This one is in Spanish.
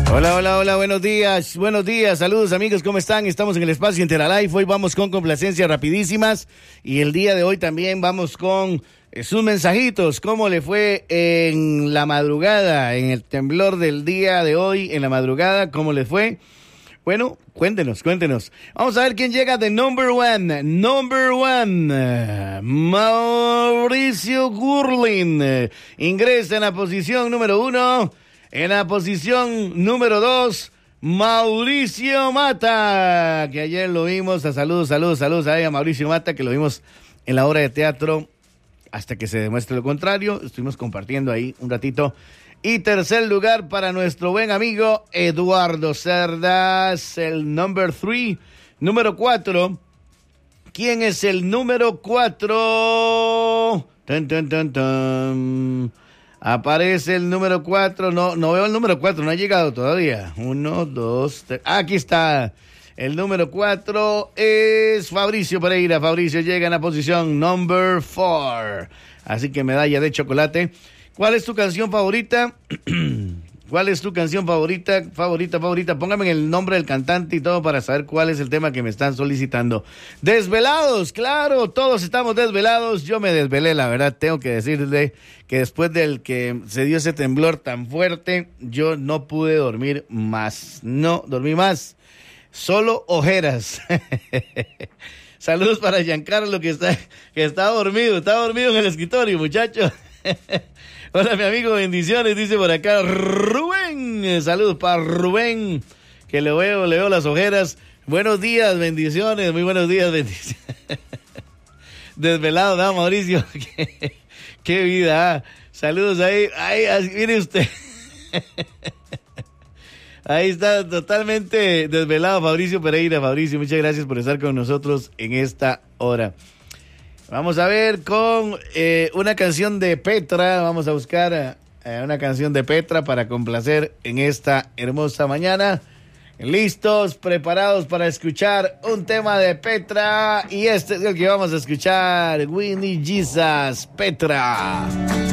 Hola, hola, hola, buenos días, saludos amigos, ¿cómo están? Estamos en el espacio Interalife, hoy vamos con complacencias rapidísimas y el día de hoy también vamos con sus mensajitos, ¿cómo le fue en la madrugada, en el temblor del día de hoy, en la madrugada, cómo le fue? Bueno, cuéntenos. Vamos a ver quién llega de number one, Mauricio Gurlin, ingresa en la posición número 1. En la posición número 2, Mauricio Mata, que ayer lo vimos, saludos a Mauricio Mata, que lo vimos en la obra de teatro Hasta que se demuestre lo contrario, estuvimos compartiendo ahí un ratito. Y tercer lugar para nuestro buen amigo Eduardo Cerdas, el number 3, número 4. ¿Quién es el número 4? Aparece el número 4, no veo el número 4, no ha llegado todavía. 1, 2, 3, aquí está. El número 4 es Fabricio Pereira. Fabricio llega en la posición number 4. Así que medalla de chocolate. ¿Cuál es tu canción favorita? ¿Cuál es tu canción favorita? Póngame el nombre del cantante y todo para saber cuál es el tema que me están solicitando. Desvelados, claro, todos estamos desvelados. Yo me desvelé, la verdad, tengo que decirle que después del que se dio ese temblor tan fuerte, yo no pude dormir más. No dormí más. Solo ojeras. Saludos para Giancarlo que está dormido en el escritorio, muchachos. Hola, mi amigo, bendiciones, dice por acá Rubén. Saludos para Rubén, que le veo las ojeras. Buenos días, bendiciones, muy buenos días, bendiciones. Desvelado, ¿no, Mauricio? Qué vida, ¿eh? Saludos ahí, mire usted. Ahí está totalmente desvelado Fabricio Pereira. Fabricio, muchas gracias por estar con nosotros en esta hora. Vamos a ver con una canción de Petra. Vamos a buscar una canción de Petra para complacer en esta hermosa mañana. Listos, preparados para escuchar un tema de Petra. Y este es el que vamos a escuchar. Winnie Jesus, Petra.